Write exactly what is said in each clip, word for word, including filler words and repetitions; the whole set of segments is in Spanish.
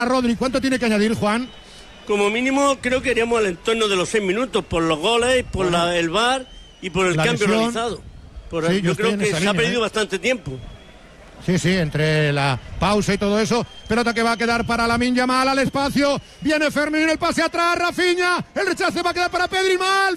Rodri. ¿Cuánto tiene que añadir, Juan? Como mínimo creo que iríamos al entorno de los seis minutos por los goles, por bueno, la, el V A R y por el cambio lesión. realizado. Por, sí, yo, yo creo que se línea, ha perdido ¿eh? bastante tiempo. Sí, sí, entre la pausa y todo eso. Pelota que va a quedar para Lamine Yamal al espacio. Viene Fermín, el pase atrás, Rafinha. El rechace va a quedar para Pedri, mal,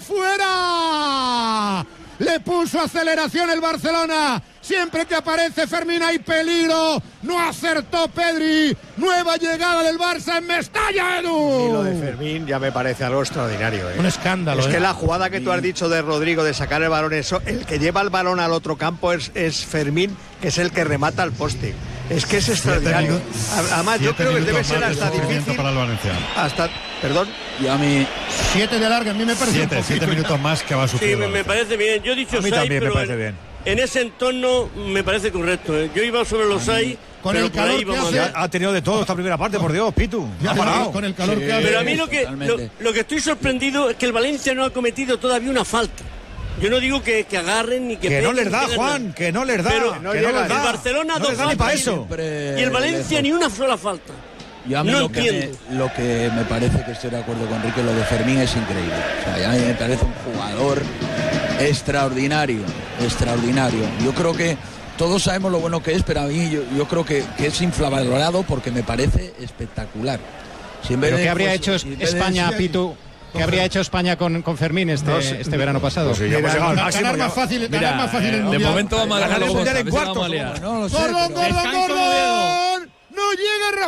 fuera. Le puso aceleración el Barcelona. Siempre que aparece Fermín hay peligro. No acertó Pedri. Nueva llegada del Barça en Mestalla, Edu. Y lo de Fermín ya me parece algo extraordinario. ¿eh? Un escándalo. Es ¿eh? que la jugada que tú has dicho de Rodrigo de sacar el balón, eso, el que lleva el balón al otro campo es, es Fermín, que es el que remata al poste. Es que es extraordinario. Además, yo creo que debe ser hasta difícil. Para el Valencia. Hasta, perdón. Y a mí. Siete de larga, a mí me parece. Siete, siete minutos más que va a sufrir. Sí, me, me parece bien. Yo he dicho a mí seis, también pero me parece en, bien. En ese entorno me parece correcto. ¿eh? Yo iba sobre los seis. Con pero el calor por ahí que hace, ha, ha tenido de todo esta primera parte, por Dios, Pitu. Ya, ha parado. Con el calor sí, que hace. Pero a mí lo que, lo, lo que estoy sorprendido es que el Valencia no ha cometido todavía una falta. Yo no digo que, que agarren ni que Que peguen, no les da, que Juan, que no les da. Pero no que no no les da. El Barcelona no dos les da ni para eso. Y el Valencia ni una sola falta. Yo a mí no lo, que me, lo que me parece, que estoy de acuerdo con Enrique, lo de Fermín es increíble. O sea, a mí me parece un jugador extraordinario, extraordinario. Yo creo que todos sabemos lo bueno que es, pero a mí yo, yo creo que, que es infravalorado porque me parece espectacular. Si en vez ¿Pero de, qué habría pues, hecho si España, de... Pitu? ¿Qué habría hecho España con, con Fermín este, no sé, este verano pasado? Pues sí, ya mira, ganar, ganar más fácil, mira, ganar más fácil el de momento vamos a ganar el mundial en cuartos. No lo sé. ¡Gordon, Gordon, Gordon! ¡No llega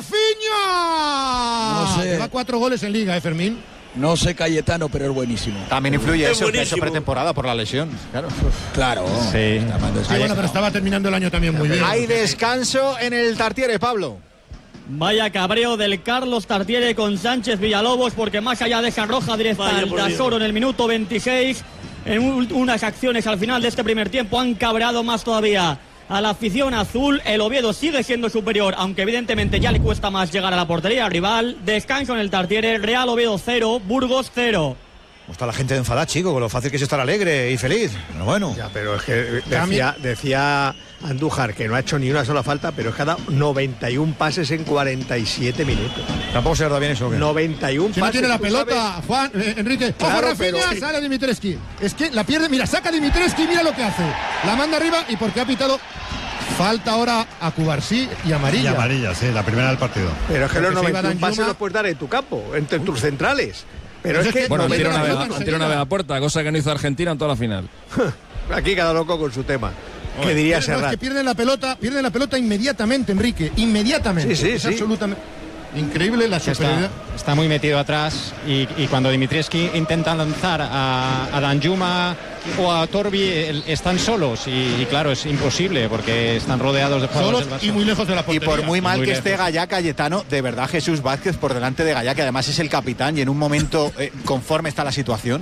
Rafinha! No sé. Lleva cuatro goles en Liga, ¿eh, Fermín? No sé Cayetano, pero es buenísimo. También influye es eso, que ha hecho pretemporada por la lesión. Claro. Claro. Sí. Sí, bueno, pero estaba terminando el año también muy bien. Hay descanso en el Tartiere, Pablo. Vaya cabreo del Carlos Tartiere con Sánchez Villalobos, porque más allá de esa roja directa al Dasoro en el minuto veintiséis, en un, unas acciones al final de este primer tiempo han cabreado más todavía a la afición azul. El Oviedo sigue siendo superior, aunque evidentemente ya le cuesta más llegar a la portería rival. Descanso en el Tartiere, Real Oviedo cero, Burgos cero. ¿Cómo está la gente de enfadada, chico? Con lo fácil que es estar alegre y feliz. Pero bueno. Ya, pero es que decía, decía Andújar que no ha hecho ni una sola falta, pero es que ha dado noventa y un pases en cuarenta y siete minutos. Tampoco se da bien eso, ¿qué? noventa y un si pases. Si no tiene la pelota, sabes... Juan, eh, Enrique. Claro, ¡Ojo, Rafinha! pero... Sale Dimitrescu. Es que la pierde, mira, saca Dimitrescu, mira lo que hace. La manda arriba y porque ha pitado. Falta ahora a Cubarsí y amarilla. Y amarilla, sí, la primera del partido. Pero es que los noventa y un pases los puedes dar en tu campo, entre tus centrales. Pero es, es que bueno, han tirado una, no vez a puerta, cosa que no hizo Argentina en toda la final. Aquí cada loco con su tema. ¿Qué diría Serrat? Es que pierden la pelota, pierden la pelota inmediatamente, Enrique, inmediatamente. Sí, sí, es sí. Absolutamente increíble la superioridad. Está, está muy metido atrás y, y cuando Dimitrescu intenta lanzar a, a Danjuma o a Torbi, están solos y, y claro, es imposible porque están rodeados de jugadores solos del y muy lejos de la portería. Y por muy mal muy que lejos. esté Gallá, Cayetano, de verdad Jesús Vázquez por delante de Gallá, que además es el capitán y en un momento eh, conforme está la situación.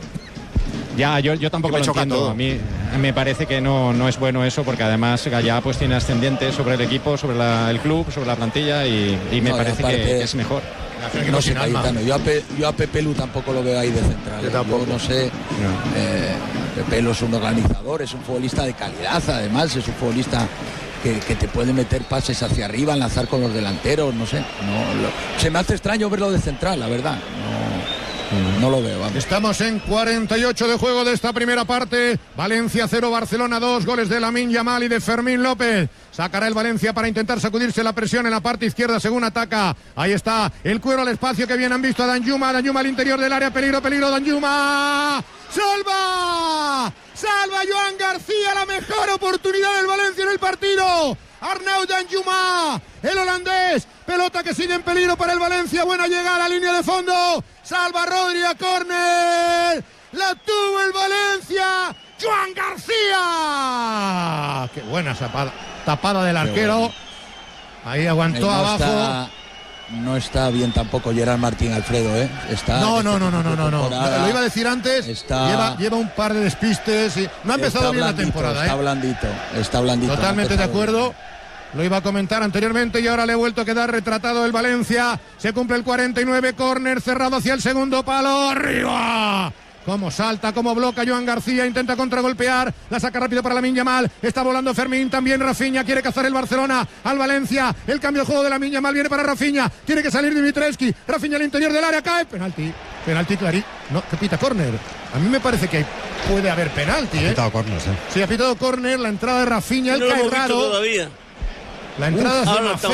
Ya, yo, yo tampoco lo entiendo. Todo. A mí me parece que no, no es bueno eso, porque además Gallá pues tiene ascendiente sobre el equipo, sobre la, el club, sobre la plantilla y, y me no, parece que, que es mejor. No sé, Cayetano. Yo a, Pe, yo a Pepe Lu tampoco lo veo ahí de central. Yo tampoco. Yo no sé. No. Eh, Pepe Lu es un organizador, es un futbolista de calidad, además, es un futbolista que, que te puede meter pases hacia arriba, enlazar con los delanteros, no sé. No, lo, se me hace extraño verlo de central, la verdad. No. No lo veo, vamos. Estamos en cuarenta y ocho de juego de esta primera parte. Valencia cero, Barcelona dos, goles de Lamine Yamal y de Fermín López. Sacará el Valencia para intentar sacudirse la presión en la parte izquierda según ataca. Ahí está el cuero al espacio, que bien han visto a Danjuma. Danjuma al interior del área, peligro, peligro, Danjuma. ¡Salva! ¡Salva Joan García! La mejor oportunidad del Valencia en el partido. Arnaud Danjuma, el holandés. Pelota que sigue en peligro para el Valencia. Buena llegada a la línea de fondo. Salva Rodri a córner. La tuvo el Valencia. Joan García. Qué buena tapada, tapada del arquero. Bueno. Ahí aguantó no abajo. Está, no está bien tampoco Gerard Martín, Alfredo, ¿eh? Está no, no, no, no, no, no, no. Lo iba a decir antes. Está, lleva, lleva un par de despistes. Y no ha empezado bien blandito, la temporada. Está ¿eh? blandito, está blandito. Totalmente de acuerdo. Bien. Lo iba a comentar anteriormente y ahora le he vuelto a quedar retratado el Valencia. Se cumple el cuarenta y nueve, córner cerrado hacia el segundo palo. ¡Arriba! Cómo salta, cómo bloca Joan García, intenta contragolpear, la saca rápido para Lamine Yamal, está volando Fermín, también Rafinha, quiere cazar el Barcelona al Valencia, el cambio de juego de Lamine Yamal viene para Rafinha, tiene que salir Dimitrescu, Rafinha al interior del área, cae, penalti, penalti clarí, no, que pita córner, a mí me parece que puede haber penalti, ¿eh? Ha pitado córner, sí. Sí, ha pitado córner, la entrada de Rafinha, no el cae lo hemos visto raro, todavía. la entrada Uf, es ahora una está